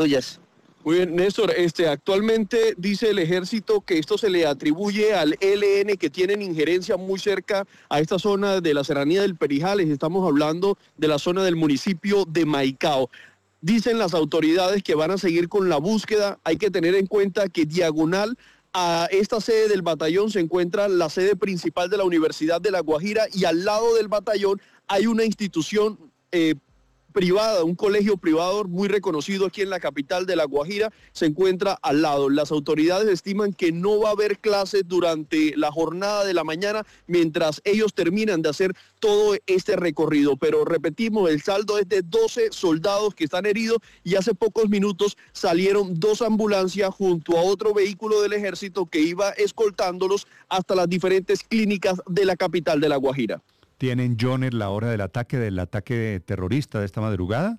Yes. Muy bien, Néstor, actualmente dice el ejército que esto se le atribuye al ELN, que tienen injerencia muy cerca a esta zona de la serranía del Perijales. Estamos hablando de la zona del municipio de Maicao. Dicen las autoridades que van a seguir con la búsqueda. Hay que tener en cuenta que diagonal a esta sede del batallón se encuentra la sede principal de la Universidad de La Guajira, y al lado del batallón hay una institución privada, un colegio privado muy reconocido aquí en la capital de La Guajira, se encuentra al lado. Las autoridades estiman que no va a haber clases durante la jornada de la mañana mientras ellos terminan de hacer todo este recorrido. Pero repetimos, el saldo es de 12 soldados que están heridos, y hace pocos minutos salieron 2 ambulancias junto a otro vehículo del ejército que iba escoltándolos hasta las diferentes clínicas de la capital de La Guajira. ¿Tienen, Joner, la hora del ataque terrorista de esta madrugada?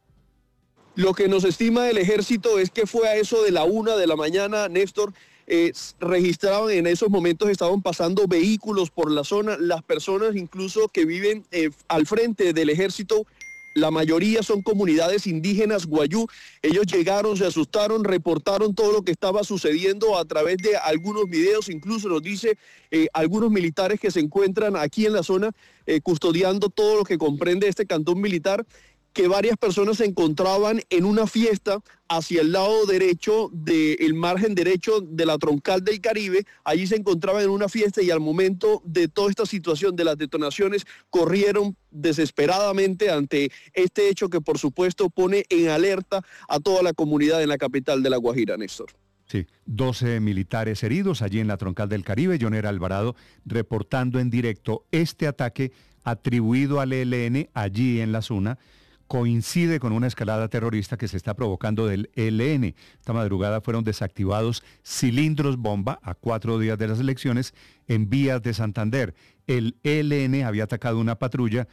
Lo que nos estima el ejército es que fue a eso de la 1 de la mañana, Néstor. Registraban en esos momentos, estaban pasando vehículos por la zona, las personas incluso que viven al frente del ejército. La mayoría son comunidades indígenas guayú. Ellos llegaron, se asustaron, reportaron todo lo que estaba sucediendo a través de algunos videos. Incluso nos dice algunos militares que se encuentran aquí en la zona custodiando todo lo que comprende este cantón militar, que varias personas se encontraban en una fiesta hacia el lado derecho del margen derecho de la troncal del Caribe. Allí se encontraban en una fiesta, y al momento de toda esta situación de las detonaciones corrieron desesperadamente ante este hecho que por supuesto pone en alerta a toda la comunidad en la capital de La Guajira, Néstor. Sí, 12 militares heridos allí en la troncal del Caribe. Joner Alvarado reportando en directo este ataque atribuido al ELN allí en la zona. Coincide con una escalada terrorista que se está provocando del ELN. Esta madrugada fueron desactivados cilindros bomba a 4 días de las elecciones en vías de Santander. El ELN había atacado una patrulla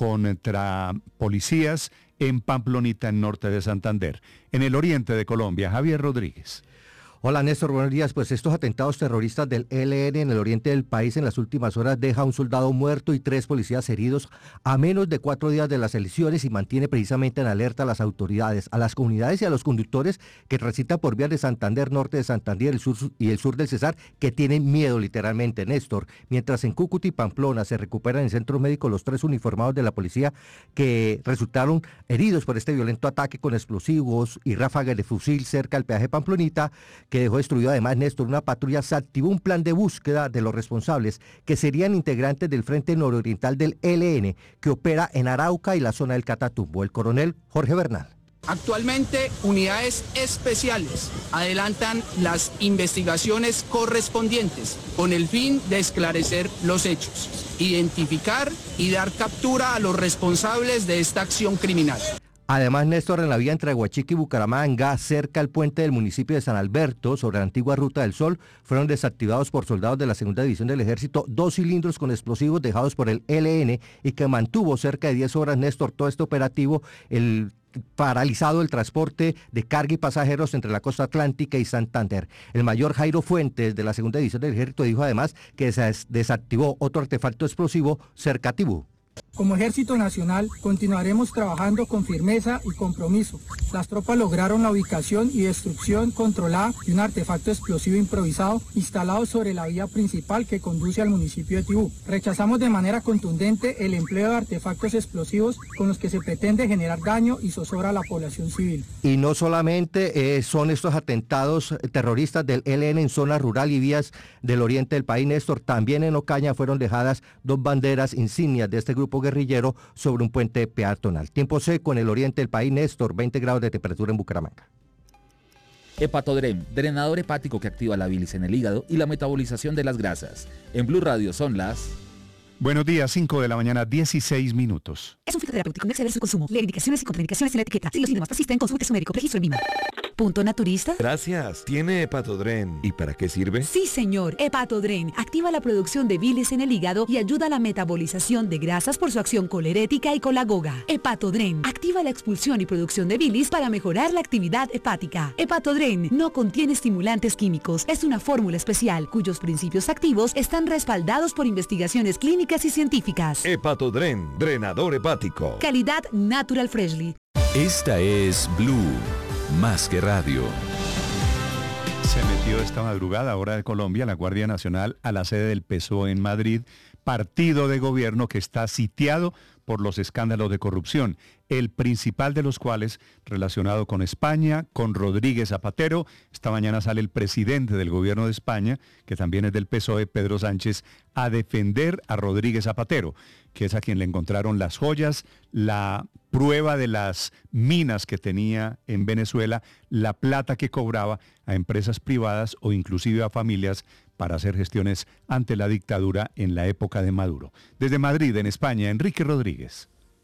contra policías en Pamplonita, en norte de Santander. En el oriente de Colombia, Javier Rodríguez. Hola Néstor, buenos días. Pues estos atentados terroristas del ELN en el oriente del país en las últimas horas deja a un soldado muerto y 3 policías heridos a menos de 4 días de las elecciones, y mantiene precisamente en alerta a las autoridades, a las comunidades y a los conductores que transitan por vías de Santander, norte de Santander, el sur y el sur del Cesar, que tienen miedo literalmente, Néstor. Mientras en Cúcuta y Pamplona se recuperan en centros médicos los 3 uniformados de la policía que resultaron heridos por este violento ataque con explosivos y ráfagas de fusil cerca al peaje Pamplonita, que dejó destruido además, Néstor, una patrulla. Se activó un plan de búsqueda de los responsables, que serían integrantes del Frente Nororiental del ELN, que opera en Arauca y la zona del Catatumbo. El coronel Jorge Bernal. Actualmente, unidades especiales adelantan las investigaciones correspondientes con el fin de esclarecer los hechos, identificar y dar captura a los responsables de esta acción criminal. Además, Néstor, en la vía entre Aguachica y Bucaramanga, cerca al puente del municipio de San Alberto, sobre la antigua Ruta del Sol, fueron desactivados por soldados de la Segunda División del Ejército 2 cilindros con explosivos dejados por el ELN, y que mantuvo cerca de 10 horas, Néstor, todo este operativo, paralizado el transporte de carga y pasajeros entre la costa atlántica y Santander. El mayor Jairo Fuentes, de la Segunda División del Ejército, dijo además que se desactivó otro artefacto explosivo cerca a Tibú. Como Ejército Nacional continuaremos trabajando con firmeza y compromiso. Las tropas lograron la ubicación y destrucción controlada de un artefacto explosivo improvisado instalado sobre la vía principal que conduce al municipio de Tibú. Rechazamos de manera contundente el empleo de artefactos explosivos con los que se pretende generar daño y zozobra a la población civil. Y no solamente son estos atentados terroristas del ELN en zona rural y vías del oriente del país, Néstor, también en Ocaña fueron dejadas 2 banderas insignias de este grupo guerrillero sobre un puente peatonal. Tiempo seco en el oriente del país, Néstor, 20 grados de temperatura en Bucaramanga. Hepatodrem, drenador hepático que activa la bilis en el hígado y la metabolización de las grasas. En Blue Radio son las... Buenos días, 5 de la mañana, 16 minutos. Es un fitoterapéutico, no exceder su consumo. Lee indicaciones y contraindicaciones en la etiqueta. Si los síntomas persisten, consulte a su médico. Registro en VIMA. ¿Punto naturista? Gracias. ¿Tiene Hepatodren? ¿Y para qué sirve? Sí, señor. Hepatodren activa la producción de bilis en el hígado y ayuda a la metabolización de grasas por su acción colerética y colagoga. Hepatodren activa la expulsión y producción de bilis para mejorar la actividad hepática. Hepatodren no contiene estimulantes químicos. Es una fórmula especial cuyos principios activos están respaldados por investigaciones clínicas y científicas. Hepatodren, drenador hepático. Calidad Natural Freshly. Esta es Blue, más que radio. Se metió esta madrugada, hora de Colombia, la Guardia Nacional a la sede del PSOE en Madrid, partido de gobierno que está sitiado por los escándalos de corrupción, el principal de los cuales relacionado con España, con Rodríguez Zapatero. Esta mañana sale el presidente del gobierno de España, que también es del PSOE, Pedro Sánchez, a defender a Rodríguez Zapatero, que es a quien le encontraron las joyas, la prueba de las minas que tenía en Venezuela, la plata que cobraba a empresas privadas o inclusive a familias para hacer gestiones ante la dictadura en la época de Maduro. Desde Madrid, en España, Enrique Rodríguez.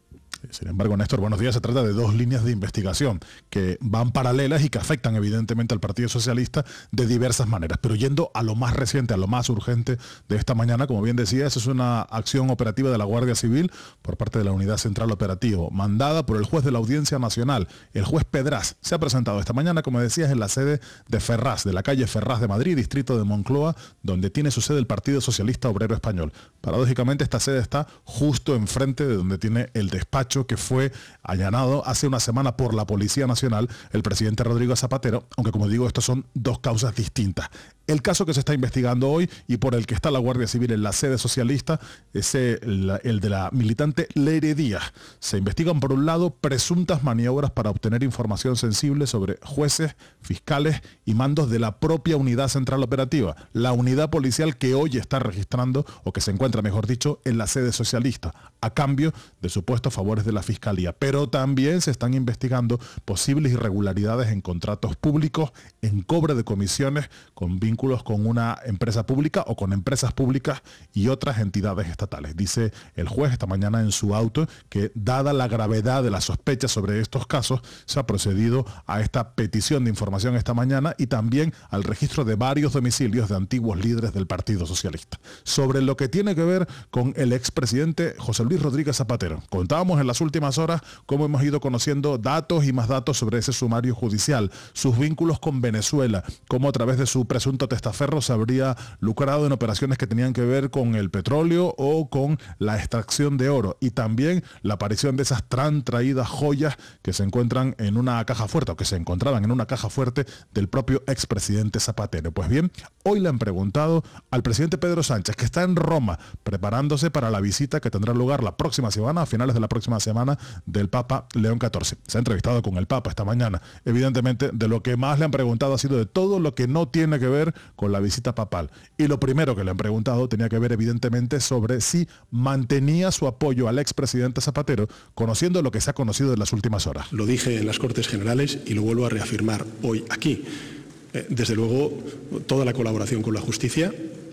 Sin embargo, Néstor, buenos días. Se trata de dos líneas de investigación que van paralelas y que afectan evidentemente al Partido Socialista de diversas maneras. Pero yendo a lo más reciente, a lo más urgente de esta mañana, como bien decía, esa es una acción operativa de la Guardia Civil por parte de la Unidad Central Operativo, mandada por el juez de la Audiencia Nacional, el juez Pedraz. Se ha presentado esta mañana, como decías, en la sede de Ferraz, de la calle Ferraz de Madrid, distrito de Moncloa, donde tiene su sede el Partido Socialista Obrero Español. Paradójicamente, esta sede está justo enfrente de donde tiene el despacho que fue allanado hace una semana por la Policía Nacional el presidente Rodrigo Zapatero, aunque como digo, estas son dos causas distintas. El caso que se está investigando hoy y por el que está la Guardia Civil en la sede socialista es el de la militante Leire Díaz. Se investigan, por un lado, presuntas maniobras para obtener información sensible sobre jueces, fiscales y mandos de la propia Unidad Central Operativa, la unidad policial que hoy está registrando, o que se encuentra, mejor dicho, en la sede socialista, a cambio de supuestos favores de la Fiscalía. Pero también se están investigando posibles irregularidades en contratos públicos, en cobro de comisiones con vínculos con una empresa pública o con empresas públicas y otras entidades estatales. Dice el juez esta mañana en su auto que, dada la gravedad de las sospechas sobre estos casos, se ha procedido a esta petición de información esta mañana y también al registro de varios domicilios de antiguos líderes del Partido Socialista. Sobre lo que tiene que ver con el expresidente José Luis Rodríguez Zapatero, contábamos en las últimas horas cómo hemos ido conociendo datos y más datos sobre ese sumario judicial, sus vínculos con Venezuela, cómo a través de su presunto testaferro se habría lucrado en operaciones que tenían que ver con el petróleo o con la extracción de oro, y también la aparición de esas tan traídas joyas que se encuentran en una caja fuerte, o que se encontraban en una caja fuerte del propio expresidente Zapatero. Pues bien, hoy le han preguntado al presidente Pedro Sánchez, que está en Roma preparándose para la visita que tendrá lugar la próxima semana, a finales de la próxima semana, del Papa León XIV. Se ha entrevistado con el Papa esta mañana. Evidentemente, de lo que más le han preguntado ha sido de todo lo que no tiene que ver con la visita papal. Y lo primero que le han preguntado tenía que ver evidentemente sobre si mantenía su apoyo al expresidente Zapatero, conociendo lo que se ha conocido en las últimas horas. Lo dije en las Cortes Generales y lo vuelvo a reafirmar hoy aquí. Desde luego, toda la colaboración con la justicia,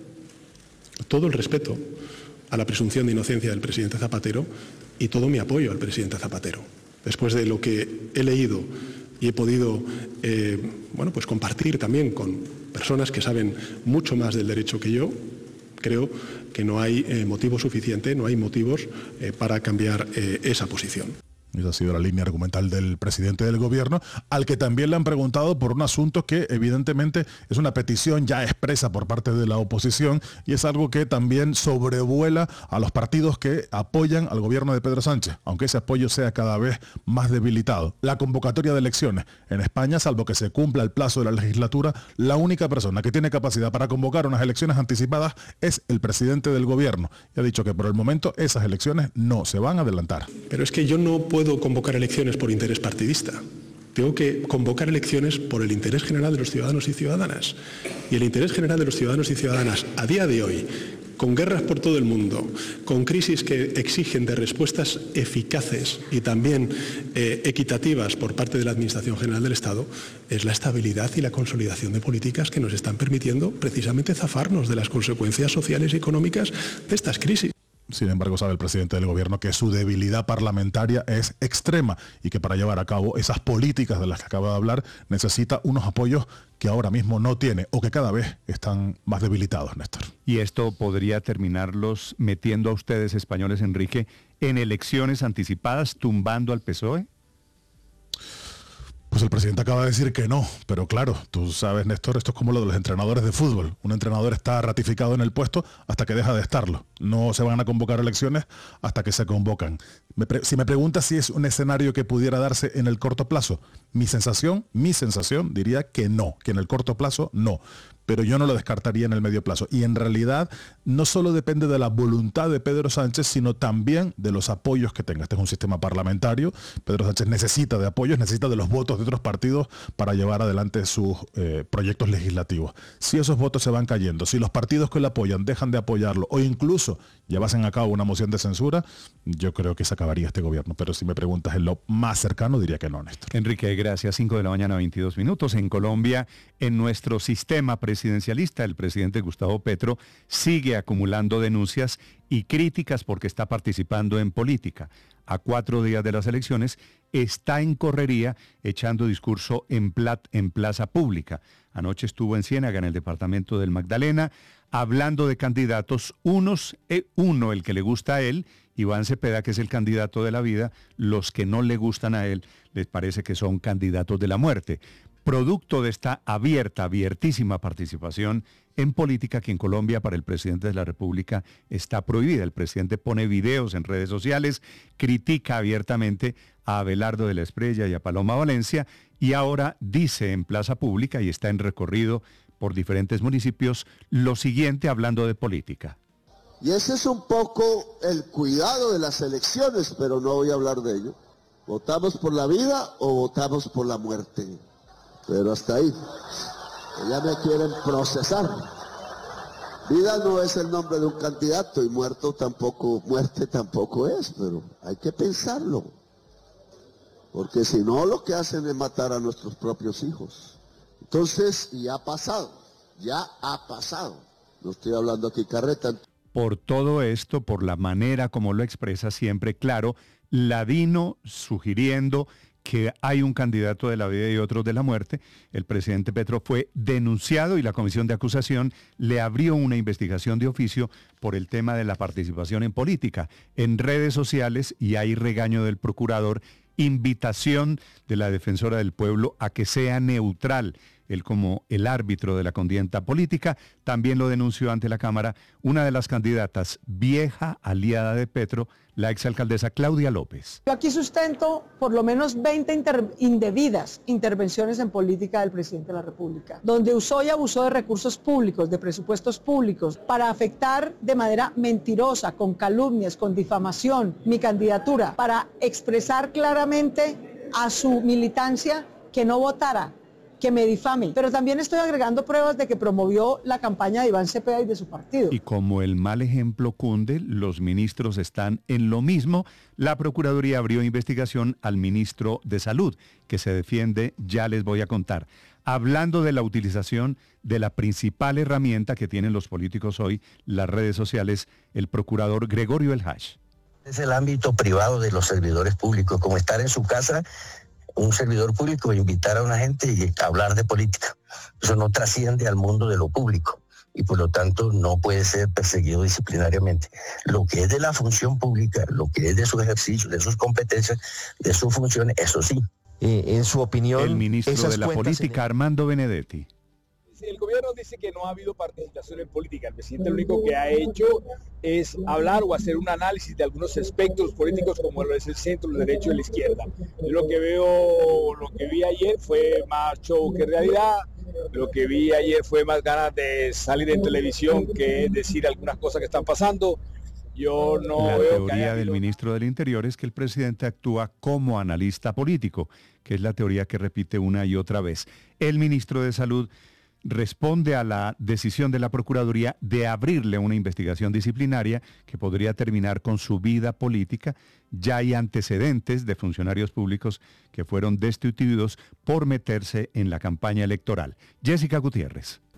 todo el respeto a la presunción de inocencia del presidente Zapatero y todo mi apoyo al presidente Zapatero. Después de lo que he leído y he podido pues compartir también con personas que saben mucho más del derecho que yo, creo que no hay motivo suficiente, no hay motivos para cambiar esa posición. Esa ha sido la línea argumental del presidente del gobierno, al que también le han preguntado por un asunto que evidentemente es una petición ya expresa por parte de la oposición y es algo que también sobrevuela a los partidos que apoyan al gobierno de Pedro Sánchez, aunque ese apoyo sea cada vez más debilitado. La convocatoria de elecciones en España, salvo que se cumpla el plazo de la legislatura, la única persona que tiene capacidad para convocar unas elecciones anticipadas es el presidente del gobierno. Y ha dicho que por el momento esas elecciones no se van a adelantar. Pero es que yo no puedo convocar elecciones por interés partidista. Tengo que convocar elecciones por el interés general de los ciudadanos y ciudadanas. Y el interés general de los ciudadanos y ciudadanas a día de hoy, con guerras por todo el mundo, con crisis que exigen de respuestas eficaces y también equitativas por parte de la Administración General del Estado, es la estabilidad y la consolidación de políticas que nos están permitiendo precisamente zafarnos de las consecuencias sociales y económicas de estas crisis. Sin embargo, sabe el presidente del gobierno que su debilidad parlamentaria es extrema y que para llevar a cabo esas políticas de las que acaba de hablar necesita unos apoyos que ahora mismo no tiene o que cada vez están más debilitados, Néstor. ¿Y esto podría terminarlos metiendo a ustedes, españoles, Enrique, en elecciones anticipadas, tumbando al PSOE? Pues el presidente acaba de decir que no, pero claro, tú sabes, Néstor, esto es como lo de los entrenadores de fútbol. Un entrenador está ratificado en el puesto hasta que deja de estarlo. No se van a convocar elecciones hasta que se convocan. Si me preguntas si es un escenario que pudiera darse en el corto plazo, mi sensación diría que no, que en el corto plazo no. Pero yo no lo descartaría en el medio plazo. Y en realidad no solo depende de la voluntad de Pedro Sánchez, sino también de los apoyos que tenga. Este es un sistema parlamentario. Pedro Sánchez necesita de apoyos, necesita de los votos de otros partidos para llevar adelante sus proyectos legislativos. Si esos votos se van cayendo, si los partidos que lo apoyan dejan de apoyarlo o incluso llevasen a cabo una moción de censura, yo creo que se acabaría este gobierno. Pero si me preguntas en lo más cercano, diría que no, Néstor. Enrique, gracias. 5 de la mañana, 22 minutos. En Colombia, en nuestro sistema presidencialista, el presidente Gustavo Petro sigue acumulando denuncias y críticas porque está participando en política. A 4 días de las elecciones, está en correría echando discurso en plaza pública. Anoche estuvo en Ciénaga, en el departamento del Magdalena, hablando de candidatos, uno el que le gusta a él, Iván Cepeda, que es el candidato de la vida, los que no le gustan a él, les parece que son candidatos de la muerte. Producto de esta abiertísima participación en política que en Colombia para el presidente de la República está prohibida. El presidente pone videos en redes sociales, critica abiertamente a Abelardo de la Espriella y a Paloma Valencia y ahora dice en plaza pública y está en recorrido por diferentes municipios lo siguiente hablando de política. Y ese es un poco el cuidado de las elecciones, pero no voy a hablar de ello. ¿Votamos por la vida o votamos por la muerte? Pero hasta ahí, ya me quieren procesar. Vida no es el nombre de un candidato y muerte tampoco es, pero hay que pensarlo. Porque si no, lo que hacen es matar a nuestros propios hijos. Entonces, ya ha pasado. No estoy hablando aquí carreta. Por todo esto, por la manera como lo expresa siempre, claro, ladino, sugiriendo que hay un candidato de la vida y otro de la muerte. El presidente Petro fue denunciado y la comisión de acusación le abrió una investigación de oficio por el tema de la participación en política, en redes sociales, y hay regaño del procurador, invitación de la defensora del pueblo a que sea neutral. Él como el árbitro de la contienda política, también lo denunció ante la Cámara una de las candidatas, vieja aliada de Petro, la exalcaldesa Claudia López. Yo aquí sustento por lo menos 20 indebidas intervenciones en política del presidente de la República, donde usó y abusó de recursos públicos, de presupuestos públicos, para afectar de manera mentirosa, con calumnias, con difamación, mi candidatura, para expresar claramente a su militancia que no votara, que me difame, pero también estoy agregando pruebas de que promovió la campaña de Iván Cepeda y de su partido. Y como el mal ejemplo cunde, los ministros están en lo mismo. La Procuraduría abrió investigación al ministro de Salud, que se defiende, ya les voy a contar. Hablando de la utilización de la principal herramienta que tienen los políticos hoy, las redes sociales, el procurador Gregorio El Hash. Es el ámbito privado de los servidores públicos, como estar en su casa un servidor público e invitar a una gente y hablar de política. Eso no trasciende al mundo de lo público y por lo tanto no puede ser perseguido disciplinariamente. Lo que es de la función pública, lo que es de su ejercicio, de sus competencias, de sus funciones, eso sí. En su opinión, el ministro de la Política, Armando Benedetti. El gobierno dice que no ha habido participación en política. El presidente lo único que ha hecho es hablar o hacer un análisis de algunos espectros políticos como lo es el centro, el derecho y la izquierda. Yo lo que vi ayer fue más show que realidad. Lo que vi ayer fue más ganas de salir en televisión que decir algunas cosas que están pasando. Yo no la veo teoría del ministro del Interior es que el presidente actúa como analista político, que es la teoría que repite una y otra vez. El ministro de Salud responde a la decisión de la Procuraduría de abrirle una investigación disciplinaria que podría terminar con su vida política. Ya hay antecedentes de funcionarios públicos que fueron destituidos por meterse en la campaña electoral. Jessica Gutiérrez.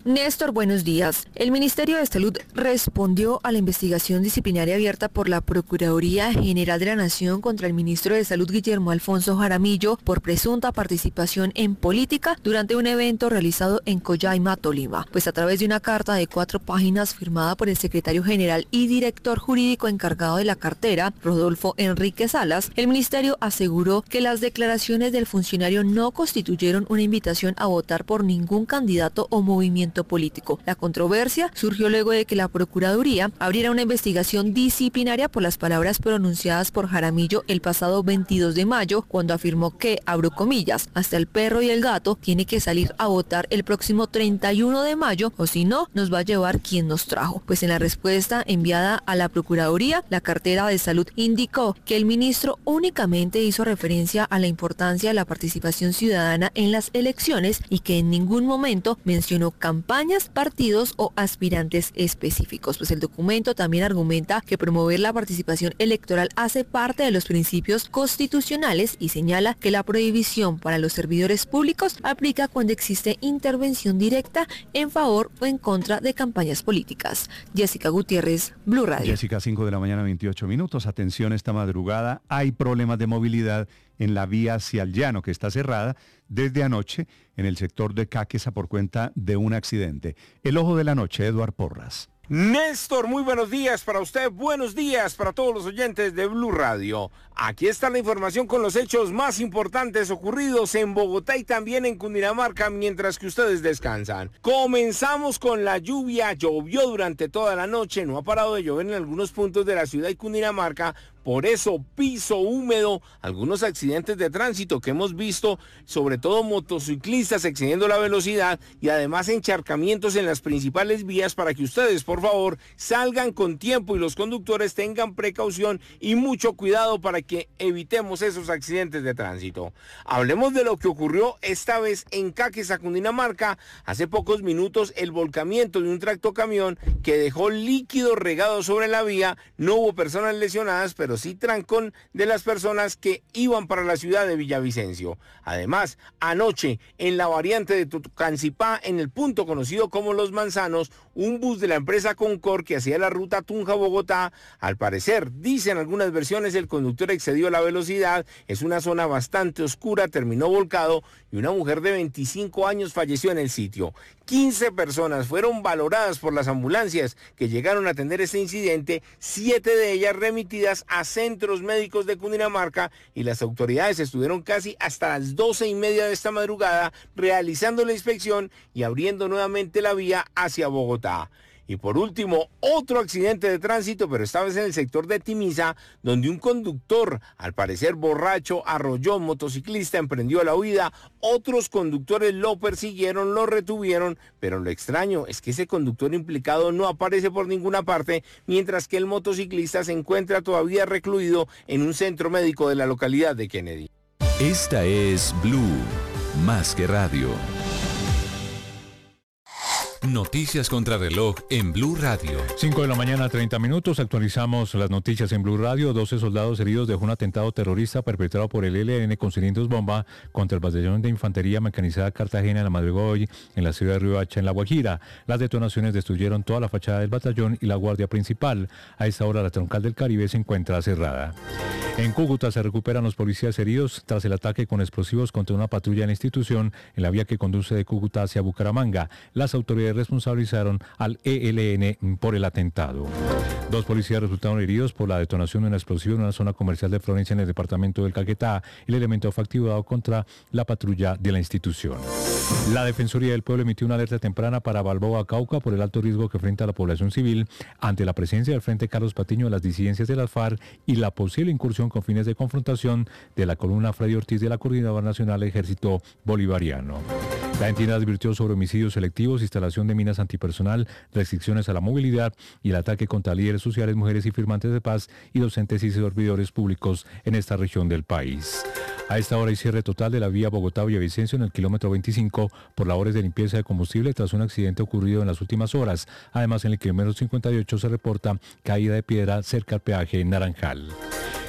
Néstor, buenos días. El Ministerio de Salud respondió a la investigación disciplinaria abierta por la Procuraduría General de la Nación contra el ministro de Salud Guillermo Alfonso Jaramillo por presunta participación en política durante un evento realizado en Coyaima, Tolima. Pues a través de una carta de 4 páginas firmada por el secretario general y director jurídico encargado de la cartera, Rodolfo Enrique Salas, el ministerio aseguró que las declaraciones del funcionario no constituyeron una invitación a votar por ningún candidato o movimiento político. La controversia surgió luego de que la Procuraduría abriera una investigación disciplinaria por las palabras pronunciadas por Jaramillo el pasado 22 de mayo, cuando afirmó que, abro comillas, hasta el perro y el gato tiene que salir a votar el próximo 31 de mayo o si no, nos va a llevar quien nos trajo. Pues en la respuesta enviada a la Procuraduría, la cartera de Salud indicó que el ministro únicamente hizo referencia a la importancia de la participación ciudadana en las elecciones y que en ningún momento mencionó campañas, partidos o aspirantes específicos. Pues el documento también argumenta que promover la participación electoral hace parte de los principios constitucionales y señala que la prohibición para los servidores públicos aplica cuando existe intervención directa en favor o en contra de campañas políticas. Jessica Gutiérrez, Blue Radio. Jessica, 5 de la mañana, 28 minutos. Atención, esta madrugada hay problemas de movilidad en la vía hacia el llano, que está cerrada desde anoche en el sector de Caquesa por cuenta de un accidente. El ojo de la noche, Eduard Porras. Néstor, muy buenos días para usted, buenos días para todos los oyentes de Blue Radio. Aquí está la información con los hechos más importantes ocurridos en Bogotá y también en Cundinamarca mientras que ustedes descansan. Comenzamos con la lluvia, llovió durante toda la noche, no ha parado de llover en algunos puntos de la ciudad de Cundinamarca. Por eso, piso húmedo, algunos accidentes de tránsito que hemos visto, sobre todo motociclistas excediendo la velocidad y además encharcamientos en las principales vías para que ustedes, por favor, salgan con tiempo y los conductores tengan precaución y mucho cuidado para que evitemos esos accidentes de tránsito. Hablemos de lo que ocurrió esta vez en Caquesa, Cundinamarca. Hace pocos minutos, el volcamiento de un tractocamión que dejó líquido regado sobre la vía. No hubo personas lesionadas, pero sí trancón de las personas que iban para la ciudad de Villavicencio. Además, anoche, en la variante de Tocancipá, en el punto conocido como Los Manzanos, un bus de la empresa Concor que hacía la ruta Tunja-Bogotá, al parecer, dicen algunas versiones, el conductor excedió la velocidad, es una zona bastante oscura, terminó volcado y una mujer de 25 años falleció en el sitio. 15 personas fueron valoradas por las ambulancias que llegaron a atender este incidente, 7 de ellas remitidas a centros médicos de Cundinamarca y las autoridades estuvieron casi hasta las 12:30 de esta madrugada realizando la inspección y abriendo nuevamente la vía hacia Bogotá. Y por último, otro accidente de tránsito, pero esta vez en el sector de Timisa, donde un conductor, al parecer borracho, arrolló a un motociclista, emprendió la huida. Otros conductores lo persiguieron, lo retuvieron, pero lo extraño es que ese conductor implicado no aparece por ninguna parte, mientras que el motociclista se encuentra todavía recluido en un centro médico de la localidad de Kennedy. Esta es Blue, más que radio. Noticias contra reloj en Blue Radio. 5 de la mañana, 30 minutos. Actualizamos las noticias en Blue Radio. 12 soldados heridos dejó un atentado terrorista perpetrado por el ELN con cilindros bomba contra el batallón de infantería mecanizada Cartagena en la madrugada de hoy en la ciudad de Riohacha, en La Guajira. Las detonaciones destruyeron toda la fachada del batallón y la guardia principal. A esta hora la troncal del Caribe se encuentra cerrada. En Cúcuta se recuperan los policías heridos tras el ataque con explosivos contra una patrulla de la institución en la vía que conduce de Cúcuta hacia Bucaramanga. Las autoridades responsabilizaron al ELN por el atentado. 2 policías resultaron heridos por la detonación de un explosivo en una zona comercial de Florencia en el departamento del Caquetá. El elemento fue activado contra la patrulla de la institución. La Defensoría del Pueblo emitió una alerta temprana para Balboa, Cauca, por el alto riesgo que enfrenta la población civil ante la presencia del Frente Carlos Patiño de las disidencias de las FARC y la posible incursión con fines de confrontación de la columna Freddy Ortiz de la Coordinadora Nacional Ejército Bolivariano. La entidad advirtió sobre homicidios selectivos, instalación de minas antipersonal, restricciones a la movilidad y el ataque contra líderes sociales, mujeres y firmantes de paz y docentes y servidores públicos en esta región del país. A esta hora hay cierre total de la vía Bogotá-Villavicencio en el kilómetro 25 por labores de limpieza de combustible tras un accidente ocurrido en las últimas horas. Además, en el kilómetro 58 se reporta caída de piedra cerca al peaje Naranjal.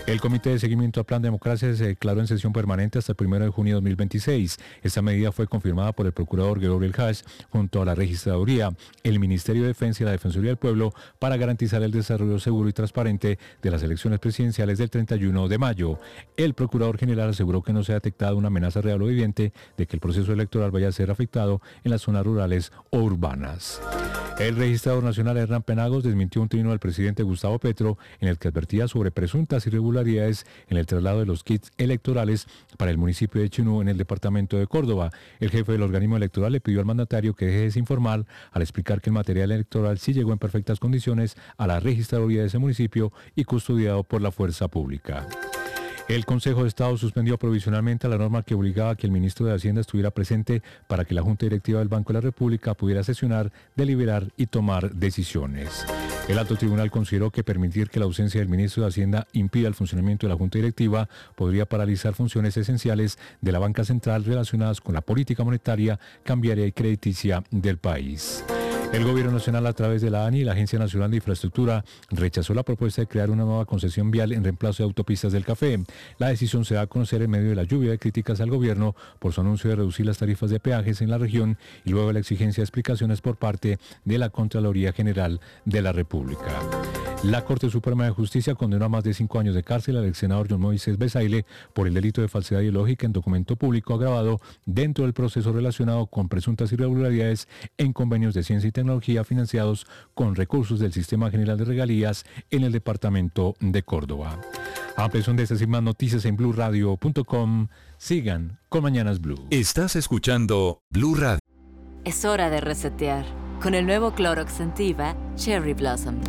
El Comité de Seguimiento al Plan Democracia se declaró en sesión permanente hasta el 1 de junio de 2026. Esta medida fue confirmada por el procurador Gabriel Hash junto a la Registraduría, el Ministerio de Defensa y la Defensoría del Pueblo para garantizar el desarrollo seguro y transparente de las elecciones presidenciales del 31 de mayo. El procurador general aseguró que no se ha detectado una amenaza real o evidente de que el proceso electoral vaya a ser afectado en las zonas rurales o urbanas. El registrador nacional Hernán Penagos desmintió un trino del presidente Gustavo Petro en el que advertía sobre presuntas irregularidades en el traslado de los kits electorales para el municipio de Chunú en el departamento de Córdoba. El jefe del organismo electoral le pidió al mandatario que deje de desinformar al explicar que el material electoral sí llegó en perfectas condiciones a la registraduría de ese municipio y custodiado por la fuerza pública. El Consejo de Estado suspendió provisionalmente la norma que obligaba a que el ministro de Hacienda estuviera presente para que la Junta Directiva del Banco de la República pudiera sesionar, deliberar y tomar decisiones. El alto tribunal consideró que permitir que la ausencia del ministro de Hacienda impida el funcionamiento de la Junta Directiva podría paralizar funciones esenciales de la banca central relacionadas con la política monetaria, cambiaria y crediticia del país. El Gobierno Nacional, a través de la ANI y la Agencia Nacional de Infraestructura, rechazó la propuesta de crear una nueva concesión vial en reemplazo de Autopistas del Café. La decisión se da a conocer en medio de la lluvia de críticas al gobierno por su anuncio de reducir las tarifas de peajes en la región y luego de la exigencia de explicaciones por parte de la Contraloría General de la República. La Corte Suprema de Justicia condenó a más de 5 años de cárcel al ex senador John Moisés Bezaile por el delito de falsedad ideológica en documento público agravado dentro del proceso relacionado con presuntas irregularidades en convenios de ciencia y tecnología financiados con recursos del Sistema General de Regalías en el departamento de Córdoba. Ampliación de estas y más noticias en blurradio.com. Sigan con Mañanas Blue. Estás escuchando Blue Radio. Es hora de resetear con el nuevo Clorox Scentiva Cherry Blossom.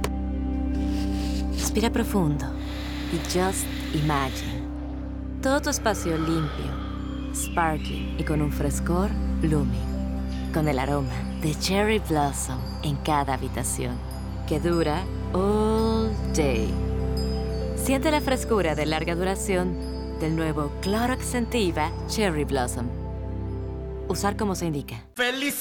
Respira profundo y just imagine. Todo tu espacio limpio, sparkling y con un frescor blooming. Con el aroma de Cherry Blossom en cada habitación, que dura all day. Siente la frescura de larga duración del nuevo Clorox Scentiva Cherry Blossom. Usar como se indica. ¡Feliz!